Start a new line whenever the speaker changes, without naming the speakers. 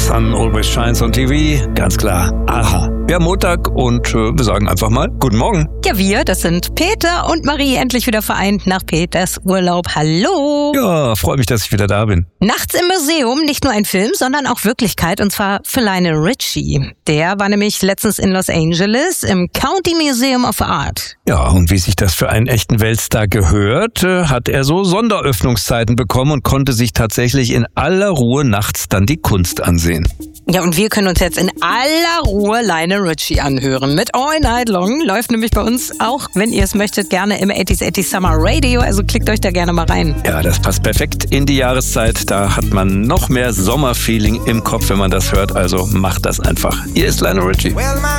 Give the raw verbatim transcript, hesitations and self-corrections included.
Sun always shines on T V. Ganz klar. Aha. Wir haben Montag und äh, wir sagen einfach mal Guten Morgen.
Ja, wir, das sind Peter und Marie, endlich wieder vereint nach Peters Urlaub. Hallo.
Ja, freue mich, dass ich wieder da bin.
Nachts im Museum, nicht nur ein Film, sondern auch Wirklichkeit, und zwar für Lionel Richie. Der war nämlich letztens in Los Angeles im County Museum of Art.
Ja, und wie sich das für einen echten Weltstar gehört, äh, hat er so Sonderöffnungszeiten bekommen und konnte sich tatsächlich in aller Ruhe nachts dann die Kunst ansehen.
Ja, und wir können uns jetzt in aller Ruhe Lionel Richie anhören. Mit All Night Long läuft nämlich bei uns auch, wenn ihr es möchtet, gerne im achtziger achtziger Summer Radio. Also klickt euch da gerne mal rein.
Ja, das passt perfekt in die Jahreszeit. Da hat man noch mehr Sommerfeeling im Kopf, wenn man das hört. Also macht das einfach. Hier ist Lionel Richie.
Well, my